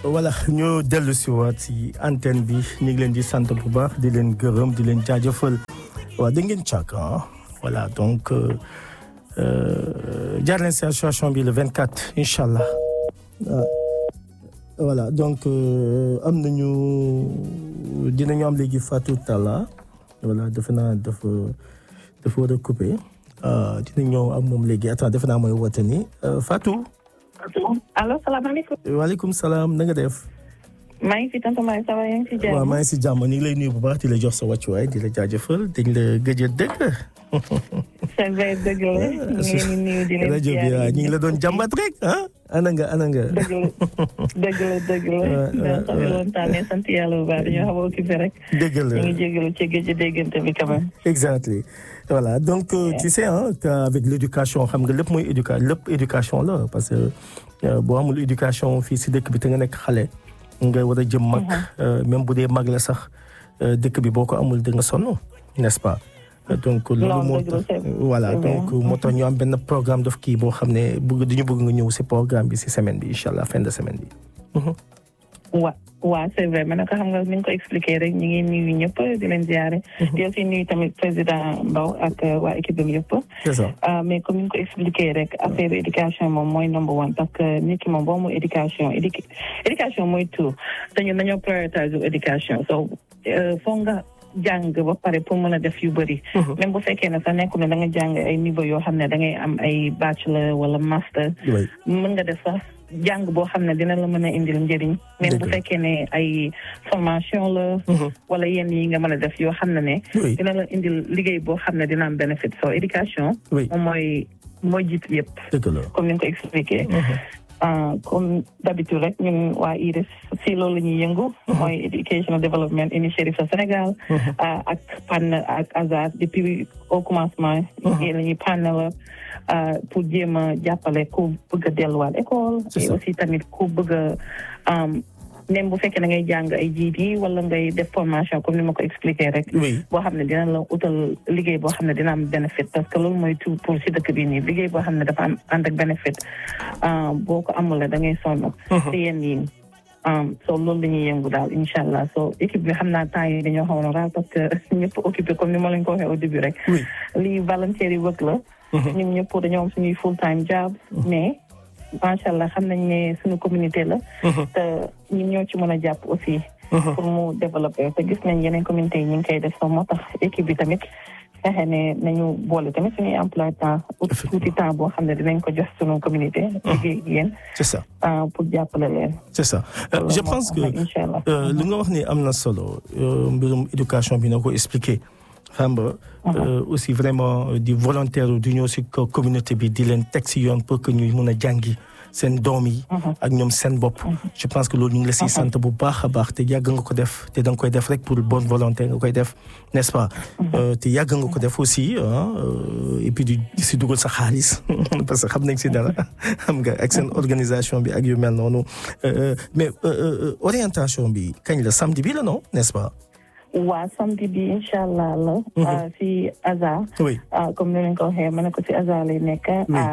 voilà ñu dellu si waat si antenne bi ñu ngi leen di sant bu baax di leen gërëm di leen jaajëfal waaw da ngeen càkk voilà donc jaar leen si association bi le 24 incha allah voilà donc am nañu dinañu am léegi Fatou Talla voilà defe naa dafa war a coupé dinañ ñëw ak moom léegi attends defe naa mooy woote ni Fatou. allo salaamaaleykum. waaleykum salaam na nga def. maa ngi fi tonton Mbaye ça va yaa ngi si jàmm. waaw maa ngi si jàmm ñu ngi lay nuyu bu baax di la jox sa wàccuwaay di la jaajëfal dañ la gëj a dégg. c'est vrai dëgg la ñu ngi leen di nuyu di leen rajo bi ñu ngi la doon jàmbat rek ana nga. dëgg la. sant yàlla bu baax dañoo xaw a occupé rek. dëgg la ñu ngi jégalu ci gëj a déggante bi quand même. exactly voilà donc tu sais avec l'éducation xam nga lépp mooy éducation la parce que boo amul éducation fii si dëkk bi te nga nekk xale nga war a jëm mag même bu dee mag la sax dëkk bi boo ko amul da nga sonn n'est-ce pas donc loolu moo tax voilà donc moo tax ñu am benn programme daf kii boo xam ne dañu bëgg nga ñëw si programme bi si semaine bi incha allah fin de semaine bi waaw c'est vrai man nag xam nga ni nga ko expliqué rek ñu ngi nuyu ñëpp di leen ziare. di aussi nuyu tamit président Mbow ak waa équipe bi yëpp. c'est ça mais comme ni nga ko expliqué rek affaire éducation moom mooy number one parce que nit ki moom boo mu éducation mooy tout te ñun dañoo prioritiser éducation so foog nga jàng ba pare pour mën a def yu bëri. même bu fekkee ne sax nekkul ne da nga jàng ay niveau yoo xam ne da ngay am ay bachelor wala master. mën nga def sax. jàng boo xam ne dina la mën a indil njëriñ même bu fekkee ne ay formation la wala yenn yi nga mën a def yoo xam ne dina la indil liggéey boo xam ne dina am bénéfice so éducation moom mooy jiitu yëpp comme ni nga ko expliqué comme d'habitude rek ñun waa IRIS si loolu la ñuy yëngu mooy Educational Development Initiative au Sénégal ak partner ak ASAD depuis au commencement la ñuy partner la pour jéem a jàppale ku bëgg a delluwaat école et aussi tamit ku bëgg a même bu fekkee da ngay jàng ay GD wala ngay def formation comme ni ma ko expliqué rek boo xam ne dina la utal liggéey boo xam ne dina am bénéfice parce que loolu mooy tout pour si dëkk bi nii liggéey boo xam ne dafa am ànd ak bénéfice boo ko amule da ngay sonn te yéen yi so loolu la ñuy yëngu daal incha allah so équipe bi xam naa temps yi dañoo xaw na raal parce que ñëpp occupé comme ni ma leen ko waxee au début rek lii voluntary work la ñun ñëpp dañoo am suñuy full time job mais macha allah xam nañ ne suñu communauté la te ñun ñoo ci mën a jàpp aussi pour mu développer te gis nañ yeneen communauté yi ñu ngi koy def so moo tax équipe bi tamit fexe ne nañu boole tamit suñuy emploi temps tuuti temps boo xam ne dinañ ko jox suñu communauté liggéey yéen c'est ça pour jàppale leen c'est ça je pense que li nga wax ni am na solo mbirum éducation bi na ko expliquer xam nga aussi vraiment di volontaire di ñëw si communauté bi di leen teg si yoon pour que ñuy mën a jàngi seen doom yi ak ñoom seen bopp je pense que loolu ñu ngi la siy sant bu baax a baax te yàgg nga ko def te da nga koy def rek pour bonne volonté nga koy def n'est-ce pas te yàgg nga ko def aussi et puis di si dugal sa xaalis parce que xam nañ si dara xam nga ak seen organisation bi ak yu mel noonu mais orientation bi kañ la samedi bi la non n'est-ce pas waa samedi bi incha allah la si ASA comme ni leen ko waxee ma ne ko si ASA lay nekk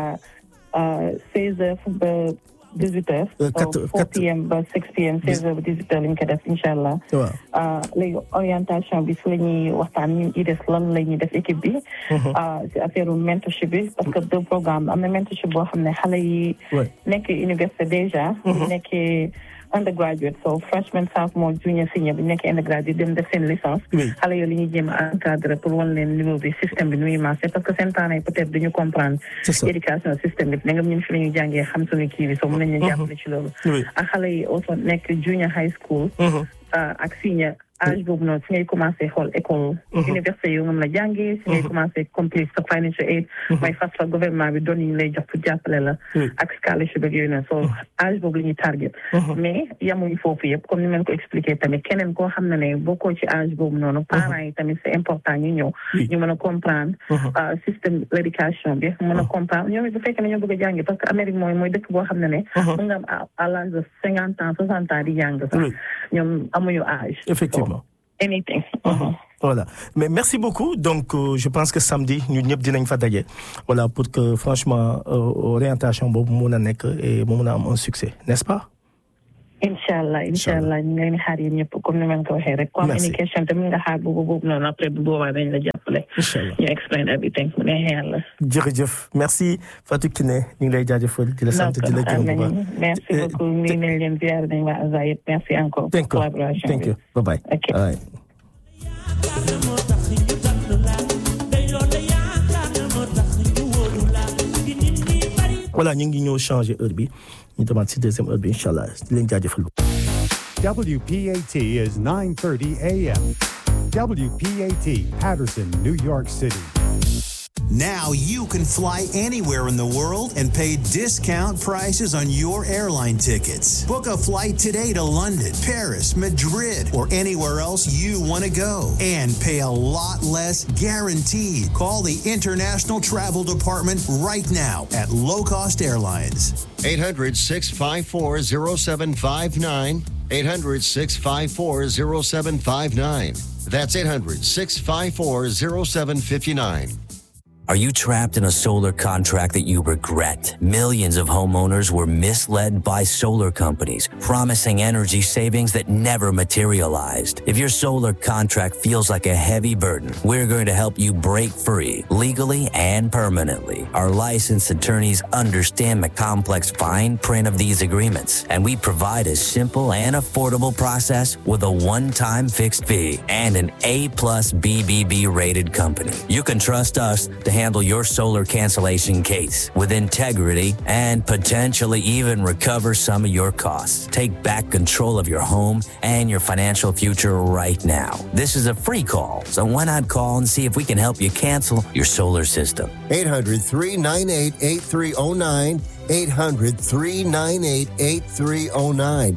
à 16h ba 18h 4 p.m. ba 6 p.m. 16h ba 18h lañ ko def incha allah léegi orientation bi si la ñuy waxtaan ñun IDES lan la ñuy def équipe bi si affaire mentorship bi parce que deux programmes am na mentorship boo xam ne xale yi nekk université déjà nekkee undergraduate so freshman sophomore junior senior bi nekkee undergraduate dem def seen licence xale yooyu li ñuy jéem a encadré pour wan leen niveau bi système bi nu muy marché parce que seen parents yi peut-être duñu comprendre éducation système bi da nga ñun fi la ñuy jàngee xam suñu kii bi so mën nañu jàppale ci loolu ak xale yi also nekk junior high school ak senior âge boobu noonu si ngay commencé xool école université yoo nga mën a jàngee si ngay commencé complete sa financial aid mooy fas fa gouvernement bi doon yi ñu lay jox pour jàppale la ak scholarship ak yooyu noonu so âge boobu la ñuy target mais yamuñu foofu yëpp comme ni ma ko expliqué tamit keneen koo xam ne bokkoo ci âge boobu noonu parents yi tamit c'est important ñu ñëw ñu mën a comprendre système l'éducation bi mën a comprendre ñoom bu fekkee ne ñoo bëgg a jàngi parce que Amérique mooy dëkk boo xam ne mën nga am à l'âge de 50 ans 60 ans di jàng sax ñoom amuñu âge effectivement anything. Voilà. Mais merci beaucoup. Donc, je pense que samedi, nous n'y dinañ fa daje. Voilà, pour que, franchement, orientation, bon, mon nek et mon un succès. N'est-ce pas? inshallah ñu ngi leen xaar yéen ñëpp comme ni ma ko waxee rek. comme any question tamit nga xaar boobu noonu après bu boobaa dañ la jàppale. inshallah ñu explain everything mu neexee yàlla. jërëjëf merci Fatou Kiné ñu ngi lay jaajëfal di la sant di la gërëm bu baax. merci beaucoup ñu ngi leen ziar dañ waa Aza yëpp merci encore. collaboration thank you bye bye. ok all right. voilà ñu ngi ñëw changer heure bi ñu demaat si deuxième heure bi inchallah di leen jaajëfal. WPAT is 9:30 a.m. WPAT, Patterson, New York City. Now you can fly anywhere in the world and pay discount prices on your airline tickets. Book a flight today to London, Paris, Madrid, or anywhere else you want to go and pay a lot less guaranteed. Call the International Travel Department right now at Low Cost Airlines. 800-654-0759. 800-654-0759. That's 800-654-0759. Are you trapped in a solar contract that you regret? Millions of homeowners were misled by solar companies, promising energy savings that never materialized. If your solar contract feels like a heavy burden, we're going to help you break free, legally and permanently. Our licensed attorneys understand the complex fine print of these agreements, and we provide a simple and affordable process with a one-time fixed fee and an A+ BBB rated company. You can trust us to handle your solar cancellation case with integrity and potentially even recover some of your costs. Take back control of your home and your financial future right now. This is a free call, so why not call and see if we can help you cancel your solar system? 800-398-8309. 800-398-8309.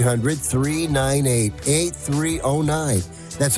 800-398-8309. That's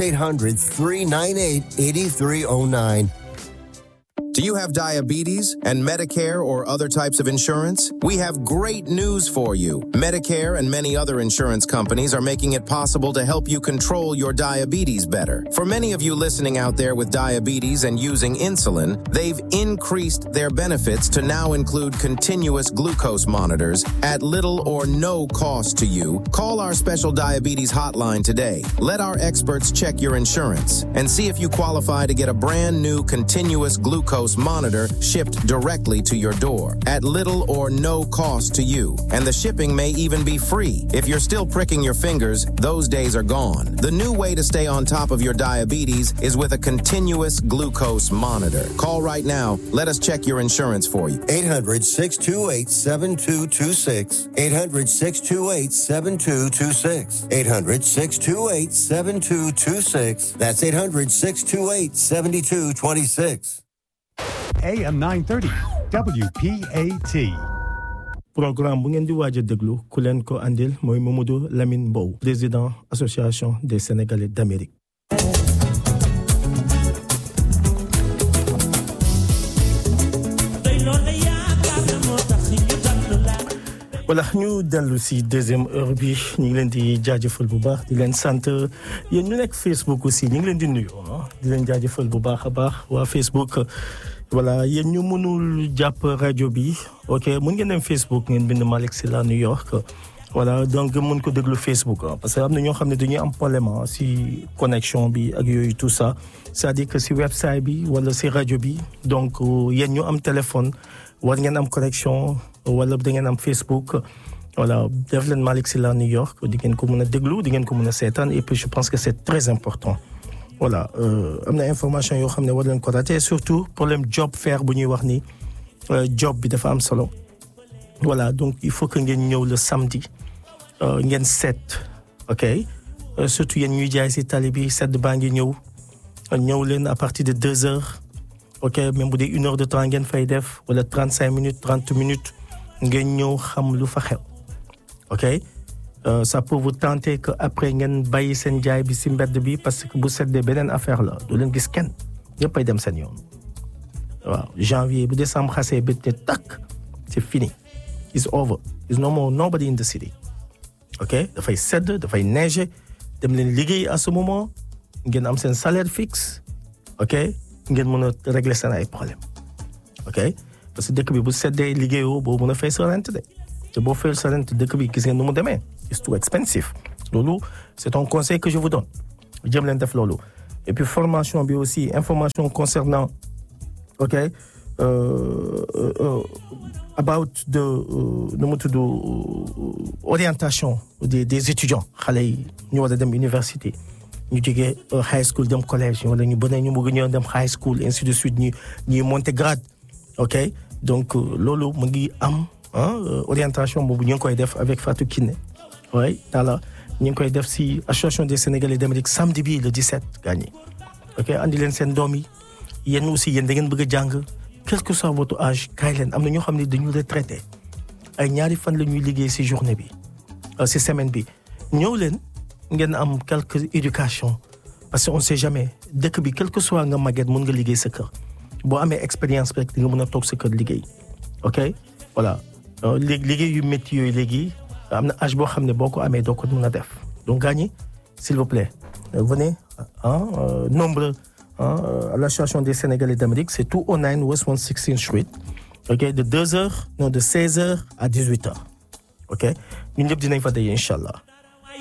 800-398-8309. Do you have diabetes and Medicare or other types of insurance? We have great news for you. Medicare and many other insurance companies are making it possible to help you control your diabetes better. For many of you listening out there with diabetes and using insulin, they've increased their benefits to now include continuous glucose monitors at little or no cost to you. Call our special diabetes hotline today. Let our experts check your insurance and see if you qualify to get a brand new continuous glucose monitor shipped directly to your door at little or no cost to you. And the shipping may even be free. If you're still pricking your fingers, those days are gone. The new way to stay on top of your diabetes is with a continuous glucose monitor. Call right now. Let us check your insurance for you. 800-628-7226. 800-628-7226. 800-628-7226. That's 800-628-7226. AM 930, WPAT. programme bu ngeen di waaj a déglu ku leen ko andil mooy Mamadou Lamine Mbow, président association des Sénégalais d'Amérique. voilà ñu dellu si deuxième heure bi ñu ngi leen di jaajëfal bu baax di leen sant yéen ñu nekk Facebook aussi ñu ngi leen di nuyu di leen jaajëfal bu baax a baax waa Facebook. voilà yéen ñu mënul jàpp rajo bi ok mën ngeen dem Facebook ngeen bind Malick Sylla New York voilà donc mën ko déglu Facebook parce que am na ñoo xam ne dañuy am problème si connexion bi ak yooyu tout ça c'est-à-dire que si website bi wala si rajo bi donc yéen ñu am téléphone war ngeen am connexion wala da ngeen am Facebook voilà def leen Malick Sylla New York di ngeen ko mën a déglu di ngeen ko mën a seetaan et puis je pense que c'est très important. voilà am na information yoo xam ne war leen ko rater surtout problème job fair bu ñuy wax ni job bi dafa am solo voilà donc il faut que ngeen ñëw le samedi ngeen seet ok surtout yéen ñuy jaay si tali bi sedd baa ngi ñëw leen à partir de 2 heures ok même bu dee 1 heure de temps ngeen fay def wala 35 minutes 30 minutes ngeen ñëw xam lu fa xew ok ça peut vous tenter que après ngeen bàyyi seen jaay bi si mbedd bi parce que bu seddee beneen affaire la du leen gis kenn ñëppay dem seen yoon waaw janvier bu décembre xasee ba ne takk c'est fini it's over it's no more nobody in the city ok dafay sedd dafay neiger dem leen liggéey à ce moment ngeen am seen salaire fixe ok ngeen mën a régler seen ay problème ok parce que dëkk bi bu seddee liggéeyoo boo mën a fay sa rente de te boo fayul sa rente dëkk bi gis ngeen nu mu demee it's too expensive loolu c'est un conseil que je vous donne jëm leen def loolu et puis formation bi aussi information concernant ok about the nu mu tudd orientation des étudiants xale yi ñu war a dem université ñu jógee high school dem collège wala ñu bëri ñu bëgg ñëw dem high school ainsi de suite ñuy monter grade ok donc loolu mu ngi am orientation boobu ñu ngi koy def avec Fatou Kiné oui daala ñu ngi koy def si association des Sénégalais d'Amérique samedi bi le 17 gaañi ok andi leen seen doom yi yéen aussi yéen da ngeen bëgg a jàng quel que soit votre âge kaay leen am na ñoo xam ne dañu retraité ay ñaari fan la ñuy liggéey si journée bi si semaine bi ñëw leen ngeen am quelque éducation parce que on sait jamais dëkk bi quel que soit nga màgget mën nga liggéey sa kër boo amee expérience rek di nga mën a toog sa kër liggéey ok voilà liggéey yu métti yooyu léegi am na âge boo xam ne boo ko amee doo ko mën a def donc gaañi s'il vous plaît venez nombreux à l'association des Sénégalais d'Amérique c'est 209 West 116th Street ok de 16h à 18h ok ñun ñëpp dinañ fa daje incha allah